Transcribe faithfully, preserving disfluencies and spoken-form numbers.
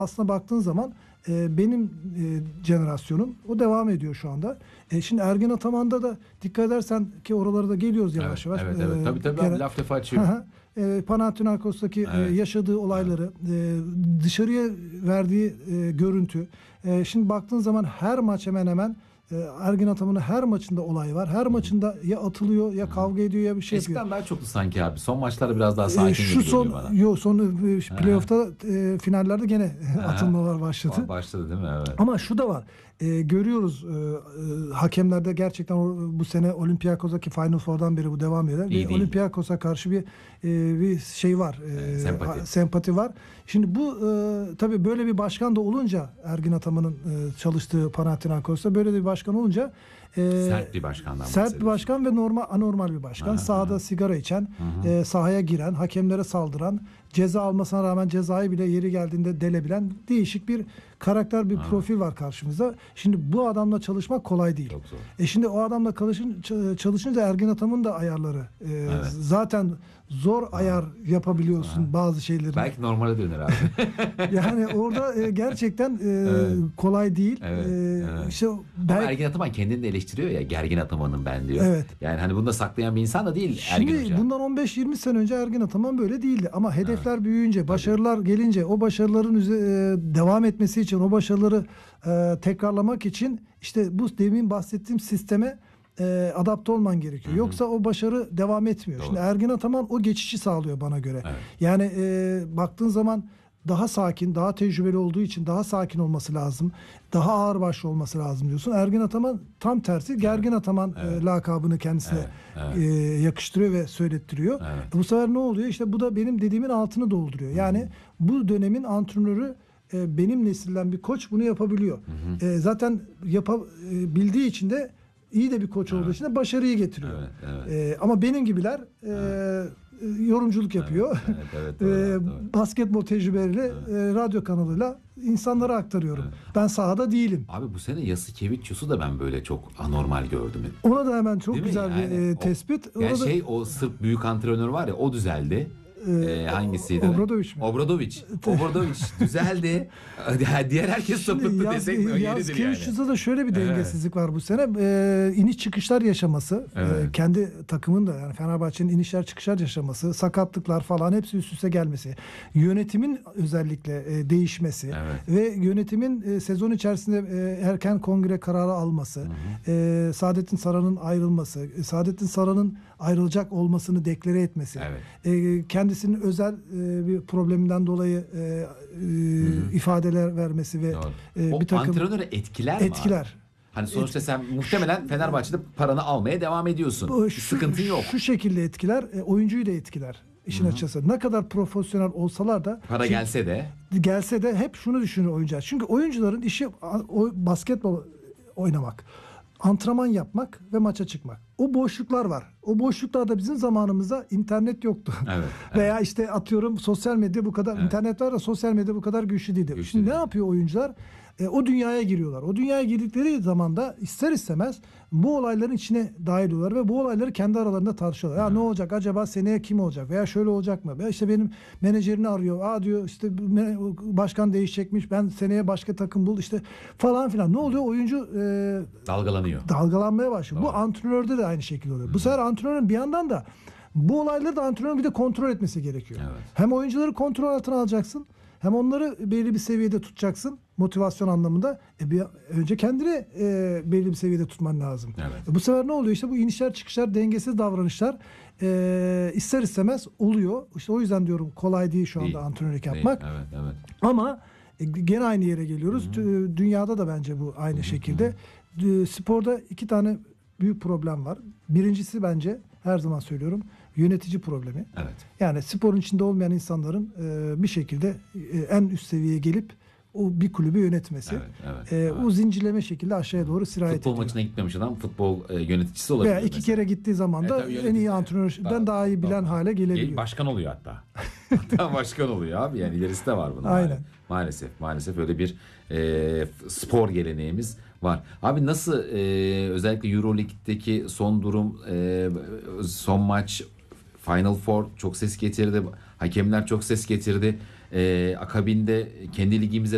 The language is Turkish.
Aslına baktığın zaman e, benim e, jenerasyonum o devam ediyor şu anda. E, şimdi Ergin Ataman'da da dikkat edersen ki oralara da geliyoruz yavaş Evet, yavaş. evet, evet. E, Tabii tabii gene- abi, laf defa açıyor. e, Panathinaikos'taki Evet. e, yaşadığı olayları, e, dışarıya verdiği e, görüntü. E, şimdi baktığın zaman her maç hemen hemen e, Ergin Ataman'ın her maçında olay var. Her maçında ya atılıyor ya kavga ediyor ya bir şey yapıyor. Eskiden daha çoktu sanki abi. Son maçlarda biraz daha E, sakin şu gibi son geliyor bana. yo son e, playoff'ta e, finallerde gene atılmalar başladı. Başladı değil mi? Evet. Ama şu da var. E, görüyoruz e, e, hakemlerde gerçekten o, bu sene Olympiakos'taki Final Four'dan beri bu devam eder. İyi Ve değil. Olympiakos'a karşı bir e, bir şey var. E, Sempati. ha- sempati var. Şimdi bu e, tabii böyle bir başkan da olunca Ergin Ataman'ın e, çalıştığı Panathinaikos'ta böyle de bir başkan olunca e, Sert bir başkandan sert bir bahsediyorsun. başkan ve normal anormal bir başkan. Aha, Sahada aha. sigara içen, e, sahaya giren, hakemlere saldıran, ceza almasına rağmen cezayı bile yeri geldiğinde delebilen değişik bir karakter, bir profil var karşımızda. Şimdi bu adamla çalışmak kolay değil. Çok zor. E şimdi o adamla çalışın, ç- çalışınca Ergin Ataman'ın da ayarları e, zaten zor ayar yapabiliyorsun bazı şeyleri. Belki normale döner abi. Yani orada e, gerçekten e, Evet. kolay değil. Evet, E, evet. işte Ama belki Ergin Ataman kendini de eleştiriyor ya. Gergin Ataman'ım ben diyor. Evet. Yani hani bunu da saklayan bir insan da değil Ergin Şimdi Hoca. bundan on beş yirmi sene önce Ergin Ataman böyle değildi. Ama hedefler büyüyünce, başarılar gelince, o başarıların üze- e, devam etmesi için, o başarıları e, tekrarlamak için işte bu demin bahsettiğim sisteme e, adapte olman gerekiyor. Yoksa o başarı devam etmiyor. Doğru. Şimdi Ergin Ataman o geçişi sağlıyor bana göre. Evet. Yani e, baktığın zaman daha sakin, daha tecrübeli olduğu için daha sakin olması lazım. Daha ağırbaşlı olması lazım diyorsun. Ergin Ataman tam tersi. Gergin Ataman e, lakabını kendisine Evet, evet. e, yakıştırıyor ve söylettiriyor. Evet. Bu sefer ne oluyor? İşte bu da benim dediğimin altını dolduruyor. Yani bu dönemin antrenörü e, benim nesilden bir koç bunu yapabiliyor. E, zaten yapabildiği için de iyi de bir koç olduğu için de başarıyı getiriyor. Evet, evet. E, ama benim gibiler e, e, yorumculuk yapıyor. Evet, evet, E, doğru, doğru. basketbol tecrübeleriyle e, radyo kanalıyla insanlara aktarıyorum. Ben sahada değilim. Abi bu sene Yasikevicius'u da ben böyle çok anormal gördüm. Ona da hemen çok Değil mi? güzel bir Yani e, o- tespit. Yani Orada da- şey o Sırp büyük antrenör var ya, o düzeldi. Ee, hangisiydi? Obradoviç mi? Obradoviç. Obradoviç düzeldi. Diğer herkes sapıttı Yaz, desek mi? yaz Yeridir yani. Kılıçdaroğlu'da da şöyle bir dengesizlik var bu sene. Ee, iniş çıkışlar yaşaması. Evet. Ee, kendi takımın da yani Fenerbahçe'nin inişler çıkışlar yaşaması. Sakatlıklar falan hepsi üst üste gelmesi. Yönetimin özellikle e, değişmesi. Evet. Ve yönetimin e, sezon içerisinde e, erken kongre kararı alması. E, Saadettin Saran'ın ayrılması. e, Saadettin Saran'ın ayrılacak olmasını deklare etmesi. Evet. E, kendisinin özel e, bir probleminden dolayı e, e, ifadeler vermesi ve Doğru. e, O bir takım antrenörü etkiler mi abi? etkiler. Hani sonuçta sen muhtemelen Fenerbahçe'de paranı almaya devam ediyorsun. Bu Bir şu- sıkıntın yok. Şu şekilde etkiler, e, oyuncuyu da etkiler. İşin açıkçası. Ne kadar profesyonel olsalar da Para şimdi gelse de gelse de hep şunu düşünür oyuncular. Çünkü oyuncuların işi a- o, basketbol oynamak, antrenman yapmak ve maça çıkmak. O boşluklar var. O boşluklarda bizim zamanımızda internet yoktu. Evet, Veya işte atıyorum sosyal medya bu kadar, internet var da sosyal medya bu kadar güçlü değildi. Güçlü Şimdi değil. ne yapıyor oyuncular? E, o dünyaya giriyorlar. O dünyaya girdikleri zaman da ister istemez bu olayların içine dahil oluyorlar ve bu olayları kendi aralarında tartışıyorlar. Ya ne olacak? Acaba seneye kim olacak? Veya şöyle olacak mı? Veya işte benim menajerini arıyor. Aa diyor işte bu me- başkan değişecekmiş. Ben seneye başka takım bul işte falan filan. Ne oluyor? Oyuncu e, dalgalanıyor. dalgalanmaya başlıyor. Doğru. Bu antrenörde de aynı şekilde oluyor. Bu sefer antrenörün bir yandan da bu olayları da antrenörün bir de kontrol etmesi gerekiyor. Evet. Hem oyuncuları kontrol altına alacaksın, hem onları belli bir seviyede tutacaksın motivasyon anlamında. E bir, önce kendini e, belli bir seviyede tutman lazım. Evet. E bu sefer ne oluyor? İşte bu inişler çıkışlar, dengesiz davranışlar e, ister istemez oluyor. İşte o yüzden diyorum kolay değil şu anda Değil. antrenörlük Değil. yapmak. Evet, evet. Ama e, gene aynı yere geliyoruz. Tü- Dünyada da bence bu aynı şekilde. D- Sporda iki tane büyük problem var. Birincisi bence her zaman söylüyorum yönetici problemi. Evet. Yani sporun içinde olmayan insanların e, bir şekilde e, en üst seviyeye gelip o bir kulübü yönetmesi. Evet, evet, E, evet. O zincirleme şekilde aşağıya doğru sirayet Futbol ediyor. maçına gitmemiş adam futbol e, yöneticisi olabilir. Veya iki mesela. kere gittiği zaman da E, tabii en yönetici. iyi antrenörden Daha- daha iyi bilen daha- hale gelebiliyor. Başkan oluyor hatta. Hatta başkan oluyor abi, yani ilerisi de var bunun. Aynen. Maalesef maalesef öyle bir e, spor geleneğimiz var. Abi nasıl e, özellikle Euroleague'deki son durum, e, son maç, Final Four çok ses getirdi. Hakemler çok ses getirdi. E, akabinde kendi ligimize